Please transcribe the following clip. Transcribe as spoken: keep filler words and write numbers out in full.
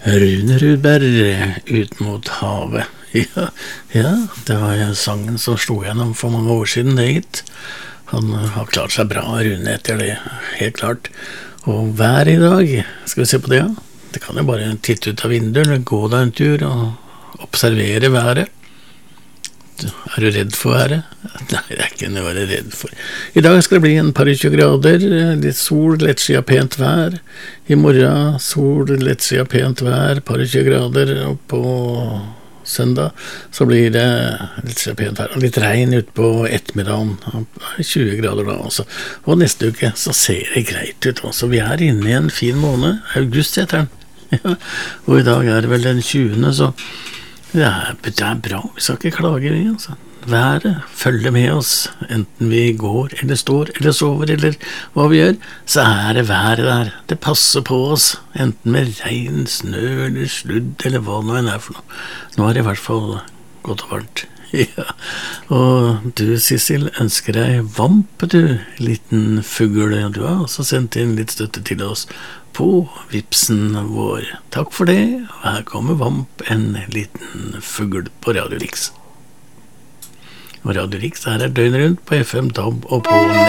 Rune Rudberg ut mot havet. Ja, ja, det var jo sangen som slo gjennom for mange år siden, det gitt. Han har klart seg bra, Rune, etter det, helt klart. Og vær i dag, skal vi se på det, ja? Det kan jo bare titte ut av vinduet, gå deg en tur og observere været. Er du redd for været? Nei, det er ikke noe å være redd for. I dag skal det bli en par og tjue grader, litt sol, lettsida pent vær. I morgen sol, lettsida pent vær, par og tjue grader, og på søndag så blir det lettsida pent vær, og litt regn ut på ettermiddagen, tjue grader da også. Og neste uke så ser det greit ut også. Vi er inne i en fin måned, august heter den. Ja, og i dag er det vel den tjuende, så det er, det er bra, vi skal ikke klage vi, altså. Været følger med oss, enten vi går, eller står, eller sover, eller hva vi gjør, så er det været der. Det passer på oss, enten med regn, snø, eller sludd, eller hva nå enn er for noe. Nå er det i hvert fall godt og varmt. Ja, og du, Sissel, ønsker deg Vamp, du, liten fugl. Du har også sendt inn litt støtte til oss på Vipsen vår. Takk for det, og her kommer Vamp, en liten fugl på Radio Rix. Og Radio Rix er døgnet rundt på F M, D A B og på